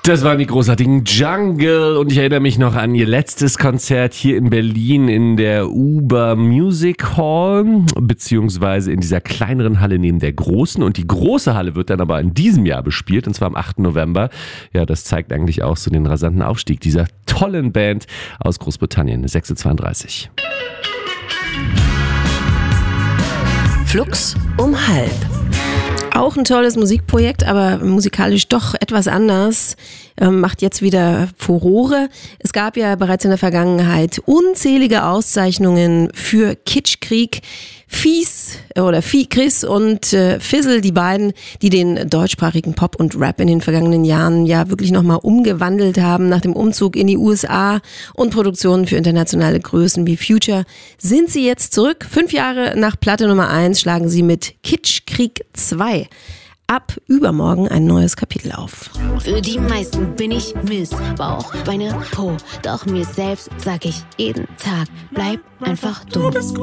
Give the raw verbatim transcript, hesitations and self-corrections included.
Das waren die großartigen Jungle und ich erinnere mich noch an ihr letztes Konzert hier in Berlin in der Uber Music Hall, beziehungsweise in dieser kleineren Halle neben der großen, und die große Halle wird dann aber in diesem Jahr bespielt, und zwar am achten November. Ja, das zeigt eigentlich auch so den rasanten Aufstieg dieser tollen Band aus Großbritannien, sechs Uhr zweiunddreißig. Flux um halb. Auch ein tolles Musikprojekt, aber musikalisch doch etwas anders, ähm, macht jetzt wieder Furore. Es gab ja bereits in der Vergangenheit unzählige Auszeichnungen für Kitschkrieg. Fies oder Fi, Chris und äh, Fizzle, die beiden, die den deutschsprachigen Pop und Rap in den vergangenen Jahren ja wirklich nochmal umgewandelt haben. Nach dem Umzug in die U S A und Produktionen für internationale Größen wie Future sind sie jetzt zurück. Fünf Jahre nach Platte Nummer eins schlagen sie mit Kitschkrieg zwei ab übermorgen ein neues Kapitel auf. Für die meisten bin ich Missbauch, Beine, Po. Doch mir selbst sag ich jeden Tag, bleib einfach du.